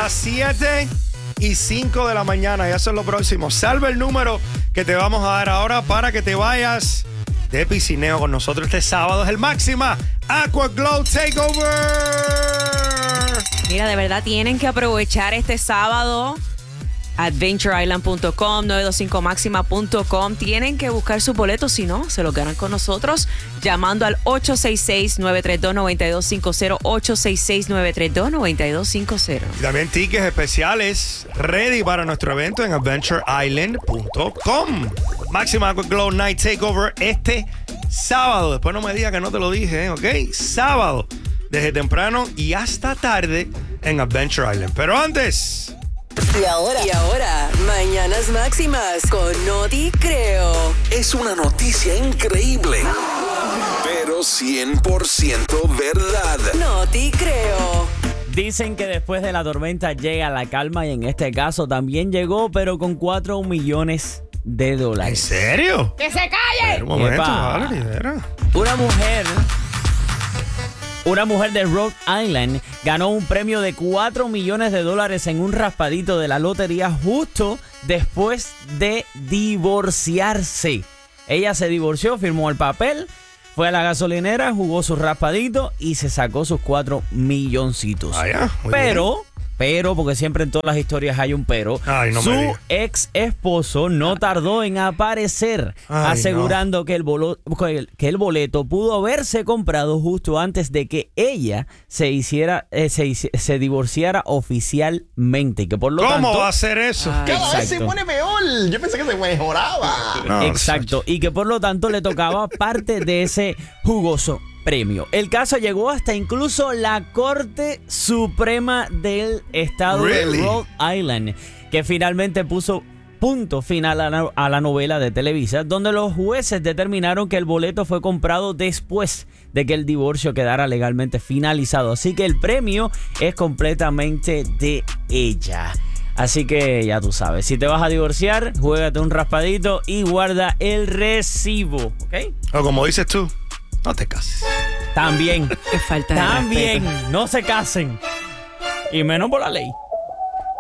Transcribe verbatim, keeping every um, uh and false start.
las siete y cinco de la mañana. Ya son lo próximo. Salva el número que te vamos a dar ahora para que te vayas de piscineo con nosotros este sábado. Es el Máxima Aqua Glow Takeover. Mira, de verdad tienen que aprovechar este sábado. adventure island punto com, nueve dos cinco máxima punto com. Tienen que buscar su boleto, si no, se lo ganan con nosotros llamando al ocho seis seis, nueve tres dos, nueve dos cinco cero, ocho seis seis, nueve tres dos, nueve dos cinco cero. Y también tickets especiales ready para nuestro evento en adventure island punto com. Máxima Aqua Glow Night Takeover este sábado. Después no me digas que no te lo dije, ¿ok? Sábado, desde temprano y hasta tarde en Adventure Island. Pero antes... Y ahora, y ahora, Mañanas Máximas con Noti Creo. Es una noticia increíble, pero cien por ciento verdad. Noti Creo. Dicen que después de la tormenta llega la calma y en este caso también llegó, pero con cuatro millones de dólares. ¿En serio? ¡Que se calle! Un momento, Epa. Valerie, era. Una mujer... Una mujer de Rhode Island ganó un premio de cuatro millones de dólares en un raspadito de la lotería justo después de divorciarse. Ella se divorció, firmó el papel, fue a la gasolinera, jugó su raspadito y se sacó sus cuatro milloncitos. Ah, ya, muy pero... bien. Pero, porque siempre en todas las historias hay un pero, Ay, no me su digas. ex esposo no tardó en aparecer, Ay, asegurando que, el bolo- que el boleto pudo haberse comprado justo antes de que ella se hiciera eh, se, hici- se divorciara oficialmente. Y que por lo ¿Cómo tanto, va a ser eso? Ay. Cada vez se Exacto. pone peor. Yo pensé que se mejoraba. No, exacto, y que por lo tanto le tocaba parte de ese jugoso premio. El caso llegó hasta incluso la Corte Suprema del Estado Really? de Rhode Island, que finalmente puso punto final a la, a la novela de Televisa, donde los jueces determinaron que el boleto fue comprado después de que el divorcio quedara legalmente finalizado. Así que el premio es completamente de ella. Así que ya tú sabes, si te vas a divorciar, juégate un raspadito y guarda el recibo, ¿ok? O como dices tú, no te cases. También, Qué falta de también, respeto. no se casen. Y menos por la ley.